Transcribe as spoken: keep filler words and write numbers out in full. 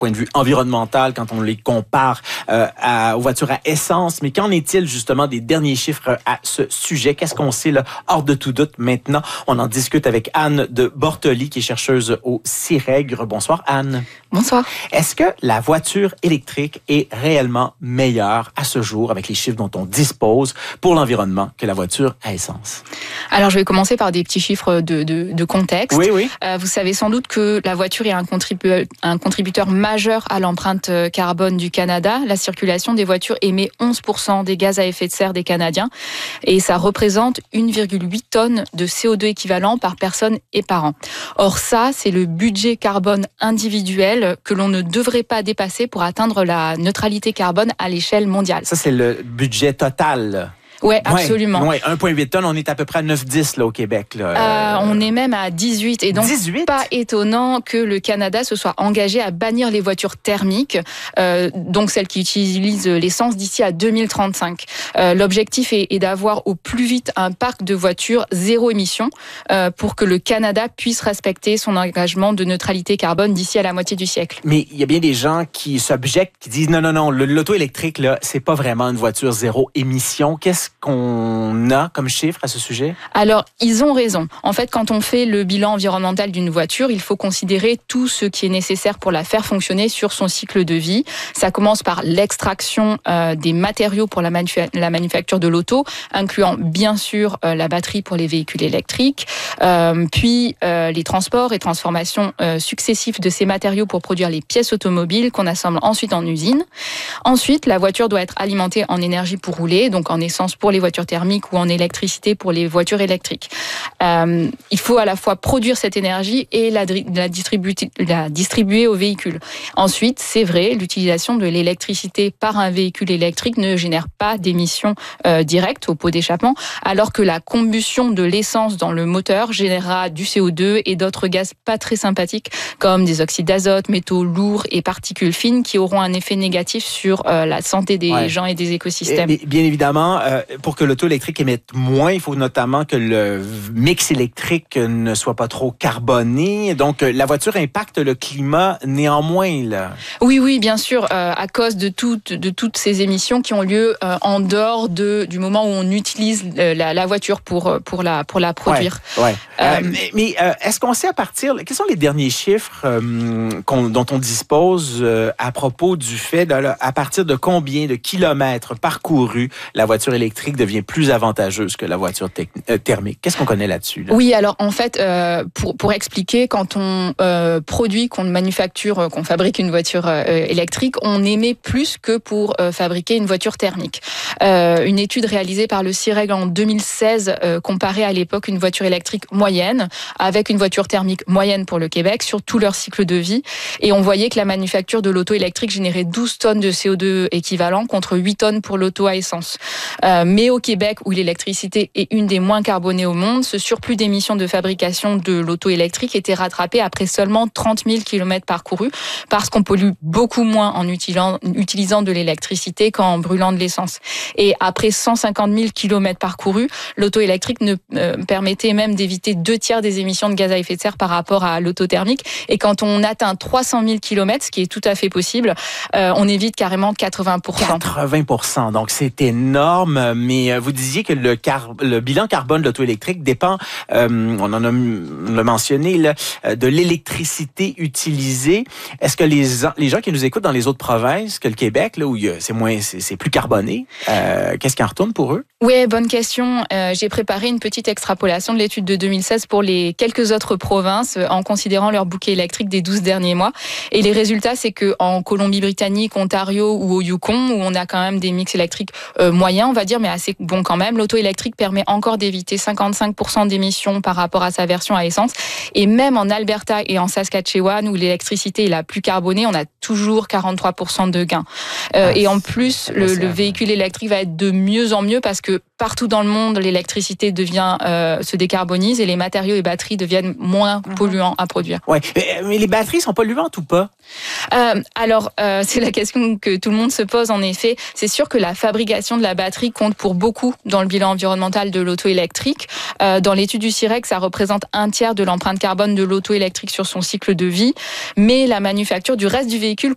point de vue environnemental quand on les compare euh, à, aux voitures à essence. Mais qu'en est-il justement des derniers chiffres à ce sujet? Qu'est-ce qu'on sait là, hors de tout doute maintenant? On en discute avec Anne de Bortoli, qui est chercheuse au CIREGR. Bonsoir Anne. Bonsoir. Est-ce que la voiture électrique est réellement meilleure à ce jour, avec les chiffres dont on dispose, pour l'environnement que la voiture à essence? Alors je vais commencer par des petits chiffres de, de, de contexte. Oui, oui. Euh, vous savez sans doute que la voiture est un, contribu- un contributeur majeur à l'empreinte carbone du Canada. La circulation des voitures émet onze pour cent des gaz à effet de serre des Canadiens et ça représente une virgule huit tonnes de C O deux équivalent par personne et par an. Or ça, c'est le budget carbone individuel que l'on ne devrait pas dépasser pour atteindre la neutralité carbone à l'échelle mondiale. Ça, c'est le budget total. Ouais, absolument. Ouais, un virgule huit tonnes, on est à peu près à neuf dix là, au Québec. Là. Euh, on est même à dix-huit. Et donc, dix-huit? Pas étonnant que le Canada se soit engagé à bannir les voitures thermiques, euh, donc celles qui utilisent l'essence, d'ici à deux mille trente-cinq. Euh, l'objectif est, est d'avoir au plus vite un parc de voitures zéro émission euh, pour que le Canada puisse respecter son engagement de neutralité carbone d'ici à la moitié du siècle. Mais il y a bien des gens qui s'objectent, qui disent non, non, non, l'auto électrique, là, c'est pas vraiment une voiture zéro émission. Qu'est-ce qu'on a comme chiffre à ce sujet? Alors, ils ont raison. En fait, quand on fait le bilan environnemental d'une voiture, il faut considérer tout ce qui est nécessaire pour la faire fonctionner sur son cycle de vie. Ça commence par l'extraction euh, des matériaux pour la, manu- la manufacture de l'auto, incluant bien sûr euh, la batterie pour les véhicules électriques, euh, puis euh, les transports et transformations euh, successives de ces matériaux pour produire les pièces automobiles qu'on assemble ensuite en usine. Ensuite, la voiture doit être alimentée en énergie pour rouler, donc en essence pour les voitures thermiques ou en électricité pour les voitures électriques. Euh, il faut à la fois produire cette énergie et la, la, distribuer, la distribuer aux véhicules. Ensuite, c'est vrai, l'utilisation de l'électricité par un véhicule électrique ne génère pas d'émissions euh, directes au pot d'échappement, alors que la combustion de l'essence dans le moteur générera du C O deux et d'autres gaz pas très sympathiques, comme des oxydes d'azote, métaux lourds et particules fines qui auront un effet négatif sur euh, la santé des ouais. gens et des écosystèmes. Et, bien évidemment, euh, pour que l'auto électrique émette moins, il faut notamment que le mix électrique ne soit pas trop carboné. Donc, la voiture impacte le climat néanmoins, là. Oui, oui, bien sûr, euh, à cause de toutes, de toutes ces émissions qui ont lieu euh, en dehors de, du moment où on utilise la, la voiture pour, pour, la, pour la produire. Ouais, ouais. Euh, euh, mais mais euh, est-ce qu'on sait à partir... Quels sont les derniers chiffres euh, qu'on, dont on dispose euh, à propos du fait, de, là, à partir de combien de kilomètres parcourus la voiture électrique devient plus avantageuse que la voiture tec- euh, thermique? Qu'est-ce qu'on connaît là-dessus? Là? Oui, alors en fait, euh, pour, pour expliquer, quand on euh, produit, qu'on manufacture, qu'on fabrique une voiture euh, électrique, on émet plus que pour euh, fabriquer une voiture thermique. Euh, une étude réalisée par le CIREGR en deux mille seize euh, comparait à l'époque une voiture électrique moyenne avec une voiture thermique moyenne pour le Québec sur tout leur cycle de vie. Et on voyait que la manufacture de l'auto électrique générait douze tonnes de C O deux équivalent contre huit tonnes pour l'auto à essence. Euh, mais au Québec, où l'électricité est une des moins carbonées au monde, ce surplus d'émissions de fabrication de l'auto électrique était rattrapé après seulement trente mille kilomètres parcourus, parce qu'on pollue beaucoup moins en utilisant, utilisant de l'électricité qu'en brûlant de l'essence. Et après cent cinquante mille kilomètres parcourus, l'auto électrique ne euh, permettait même d'éviter deux tiers des émissions de gaz à effet de serre par rapport à l'auto thermique. Et quand on atteint trois cent mille kilomètres, ce qui est tout à fait possible, euh, on évite carrément quatre-vingts pour cent. quatre-vingts pour cent, donc c'est énorme. Mais vous disiez que le, car- le bilan carbone de l'auto électrique dépend, euh, on en a on l'a mentionné, là, de l'électricité utilisée. Est-ce que les, les gens qui nous écoutent dans les autres provinces que le Québec, là, où il y a, c'est, moins, c'est, c'est plus carboné, euh, qu'est-ce qui en retourne pour eux? Oui, bonne question. Euh, j'ai préparé une petite extrapolation de l'étude de deux mille seize pour les quelques autres provinces en considérant leur bouquet électrique des douze derniers mois. Et les résultats, c'est qu'en Colombie-Britannique, Ontario ou au Yukon, où on a quand même des mix électriques euh, moyens, on va dire, mais assez bons quand même, l'auto électrique permet encore d'éviter cinquante-cinq pour cent d'émissions par rapport à sa version à essence. Et même en Alberta et en Saskatchewan, où l'électricité est la plus carbonée, on a toujours quarante-trois pour cent de gains. Euh, ah, et en plus, le, le véhicule électrique va être de mieux en mieux parce que partout dans le monde, l'électricité devient euh, se décarbonise et les matériaux et batteries deviennent moins polluants à produire. Ouais, mais, mais les batteries sont polluantes ou pas? Euh, alors, euh, c'est la question que tout le monde se pose en effet. C'est sûr que la fabrication de la batterie compte pour beaucoup dans le bilan environnemental de l'auto électrique. Euh, dans l'étude du CIREGR, ça représente un tiers de l'empreinte carbone de l'auto électrique sur son cycle de vie. Mais la manufacture du reste du véhicule